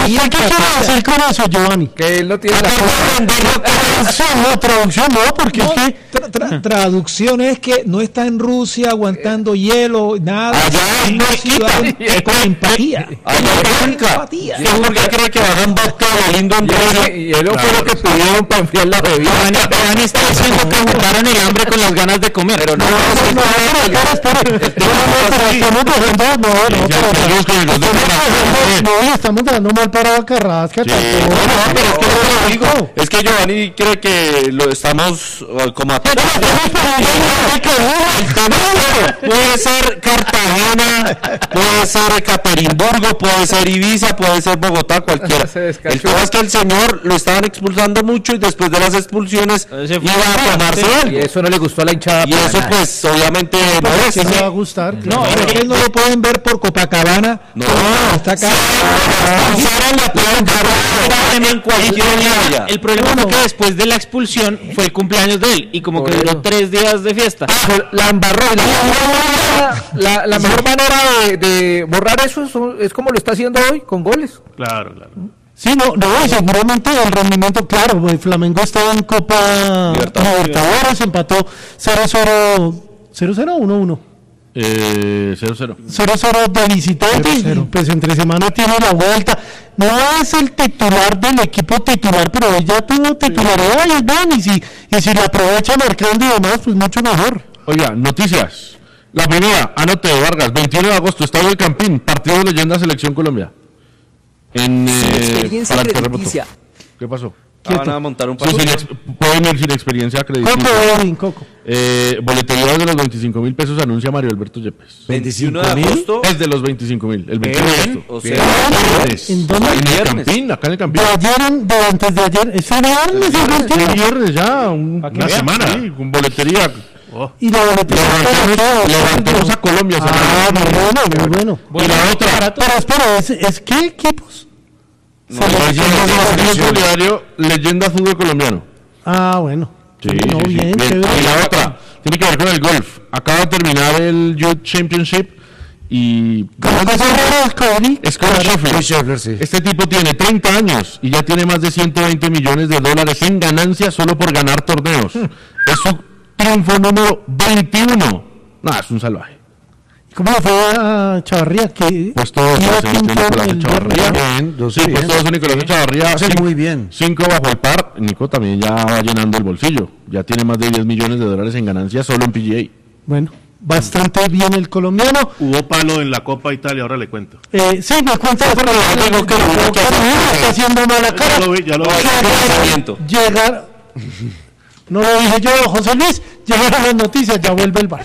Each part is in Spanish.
¿Qué quiere hacer con eso, Giovanni? Que él no tiene la traducción, no, porque No, es que... traducción es que no está en Rusia aguantando hielo, nada. Allá en una ciudad con empatía. empatía. Sí, porque cree que bajan vodka lindo en Rusia. Y él fue lo que pidieron para enfriar la bebida. Giovanni está diciendo que juntaron el hambre con las ganas de comer. Pero no, estamos dando mal para Carrasca. Es que Giovanni cree que lo estamos como a... Puede ser Cartagena, puede ser Ekaterimburgo, puede ser Ibiza, puede ser Bogotá, cualquiera. El tema es que el señor lo estaban expulsando mucho y después de las expulsiones iba a tomarse y algo. eso no le gustó a la hinchada. Y eso pues obviamente no es. ¿Qué le va a gustar? No, es que no lo pueden ver por Copacabana. No, está acá. El problema fue que después de la expulsión fue el cumpleaños de él y como que duró 3 días de fiesta. La embarró. La mejor manera de borrar eso es como lo está haciendo hoy, con goles. Claro. Sí, no, seguramente el rendimiento, claro, el Flamengo estaba en Copa Libertadores, empató 0-0, 1-1. 0-0. 0-0 de visitante, y pues entre semana tiene la vuelta. No es el titular del equipo titular, pero ella tuvo titularidad y es bien, y si la aprovecha marcando y demás, pues mucho mejor. Oiga, noticias. La primera, anote Vargas, 21 de agosto, Estadio del Campín, partido de leyenda Selección Colombia. Para el terremoto. ¿Qué pasó? Van a montar un partido. Pueden ir sin experiencia acreditada. Coco. Boletería de los 25.000 pesos anuncia Mario Alberto Yepes. 21 de agosto. Es de los 25.000, el 21 de agosto. O sea, ¿en dónde? En el Campín, acá en el Campín. De antes de ayer, es viernes ya, una semana. Sí, con boletería. Y la boletería Levantamos a Colombia. Muy bueno. Y la otra. Pero espera, ¿es qué equipos? Solidario, leyenda fútbol colombiano. Bueno. Sí, bien. Y la otra tiene que ver con el golf. Acaba de terminar el Youth Championship y es con Scheffler. Sí. Este tipo tiene 30 años y ya tiene más de 120 millones de dólares en ganancias solo por ganar torneos. Es su triunfo número 21. Es un salvaje. ¿Cómo fue a Chavarría? Pues todos Nicolás Chavarría. Pues todos Nicolás Chavarría. Muy bien. 5 bajo el par. Nico también ya va llenando el bolsillo. Ya tiene más de 10 millones de dólares en ganancias solo en PGA. Bueno, bastante bien el colombiano. Hubo palo en la Copa Italia, ahora le cuento. Sí, me cuenta, pero digo que está haciendo mala cara. Ya lo vi. Llegar. No lo dije yo, José Luis. Llegaron las noticias, ya vuelve el bar.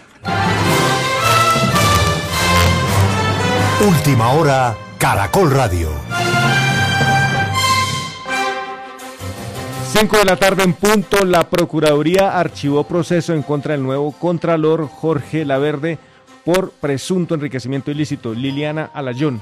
Última hora, Caracol Radio. 5 de la tarde en punto, la Procuraduría archivó proceso en contra del nuevo Contralor Jorge Laverde por presunto enriquecimiento ilícito. Liliana Alayón.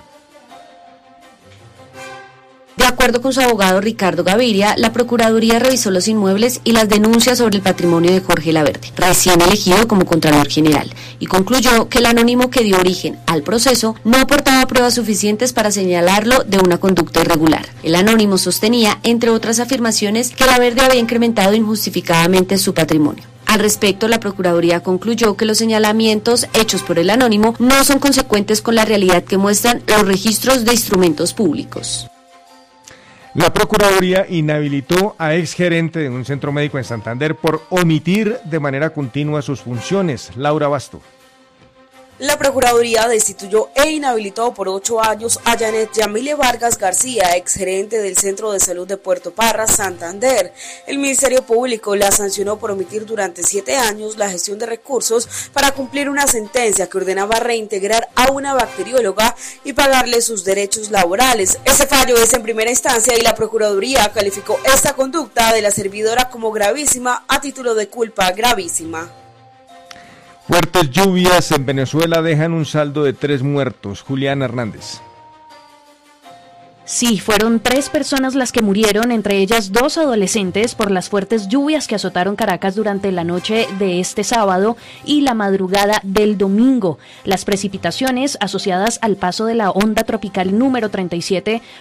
De acuerdo con su abogado Ricardo Gaviria, la Procuraduría revisó los inmuebles y las denuncias sobre el patrimonio de Jorge Laverde, recién elegido como Contralor General, y concluyó que el anónimo que dio origen al proceso no aportaba pruebas suficientes para señalarlo de una conducta irregular. El anónimo sostenía, entre otras afirmaciones, que Laverde había incrementado injustificadamente su patrimonio. Al respecto, la Procuraduría concluyó que los señalamientos hechos por el anónimo no son consecuentes con la realidad que muestran los registros de instrumentos públicos. La Procuraduría inhabilitó a exgerente de un centro médico en Santander por omitir de manera continua sus funciones. Laura Basto. La Procuraduría destituyó e inhabilitó por 8 años a Janet Yamile Vargas García, exgerente del Centro de Salud de Puerto Parras, Santander. El Ministerio Público la sancionó por omitir durante 7 años la gestión de recursos para cumplir una sentencia que ordenaba reintegrar a una bacterióloga y pagarle sus derechos laborales. Este fallo es en primera instancia y la Procuraduría calificó esta conducta de la servidora como gravísima a título de culpa gravísima. Fuertes lluvias en Venezuela dejan un saldo de 3 muertos. Julián Hernández. Sí, fueron 3 personas las que murieron, entre ellas 2 adolescentes, por las fuertes lluvias que azotaron Caracas durante la noche de este sábado y la madrugada del domingo. Las precipitaciones asociadas al paso de la onda tropical número 37